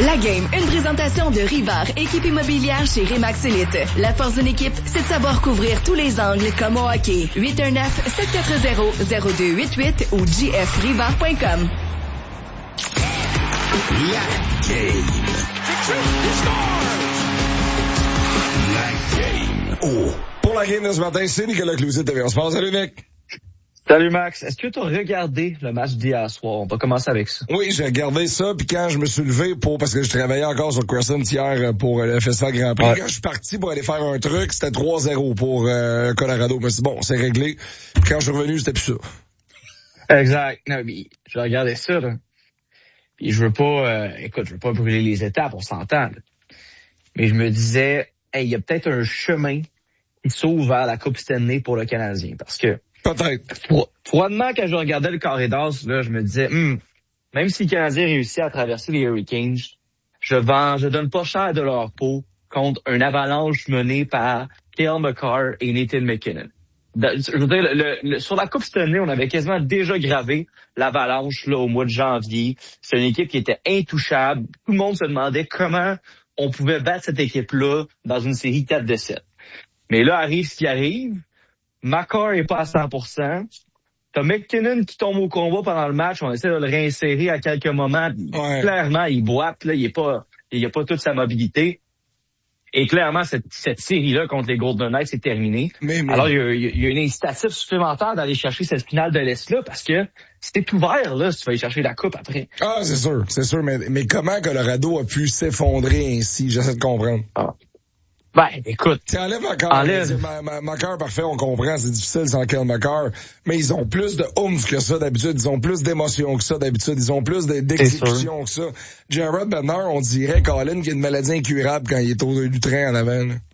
La Game, une présentation de Rivard, équipe immobilière chez Remax Elite. La force d'une équipe, c'est de savoir couvrir tous les angles comme au hockey. 819-740-0288 ou jfrivard.com. La Game. La Game. Oh. Pour la game de ce matin, c'est Nicolas Cloutier de TVA Sport. Salut Nick. Salut Max. Est-ce que tu as regardé le match d'hier soir? On va commencer avec ça. Oui, j'ai regardé ça, puis quand je me suis levé parce que je travaillais encore sur Crescent hier pour le Festival Grand Prix, quand je suis parti pour aller faire un truc, c'était 3-0 pour Colorado. Mais c'est bon, c'est réglé. Puis quand je suis revenu, c'était plus ça. Exact. Non, mais je regardais ça, là. Puis je veux pas brûler les étapes, on s'entend, là. Mais je me disais, il y a peut-être un chemin qui s'ouvre vers la Coupe Stanley pour le Canadien. Parce que peut-être. Froidement, quand je regardais le corridor, là, je me disais, même si le Canadien réussit à traverser les Hurricanes, je donne pas cher de leur peau contre un avalanche mené par Cale Makar et Nathan MacKinnon. Je veux dire, sur la Coupe Stanley, on avait quasiment déjà gravé l'avalanche là au mois de janvier. C'est une équipe qui était intouchable. Tout le monde se demandait comment on pouvait battre cette équipe-là dans une série 4-7. Mais là arrive ce qui arrive. Makar est pas à 100%. T'as MacKinnon qui tombe au combat pendant le match. On essaie de le réinsérer à quelques moments. Ouais. Clairement, il boite. Là, il a pas toute sa mobilité. Et clairement, cette série-là contre les Golden Knights est terminée. Alors, il y a une incitative supplémentaire d'aller chercher cette finale de l'Est-là parce que c'était ouvert, là, si tu vas aller chercher la coupe après. Ah, c'est sûr. Mais comment Colorado a pu s'effondrer ainsi? J'essaie de comprendre. Ah. Ben, écoute. Tu enlèves Makar. Makar, parfait, on comprend, c'est difficile sans Cale Makar. Mais ils ont plus de oomph que ça d'habitude. Ils ont plus d'émotion que ça d'habitude. Ils ont plus d'exécution que ça. Jared Bednar, on dirait, Colin, qu'il a une maladie incurable quand il est au Lutrin en avant. Là.